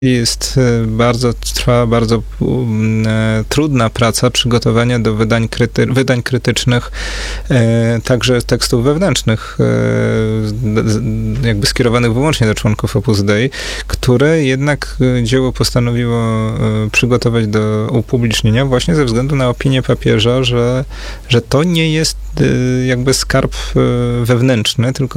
Trwa bardzo trudna praca przygotowania do wydań krytycznych, także tekstów wewnętrznych, jakby skierowanych wyłącznie do członków Opus Dei, które jednak dzieło postanowiło przygotować do upublicznienia właśnie ze względu na opinię papieża, że to nie jest jakby skarb wewnętrzny, tylko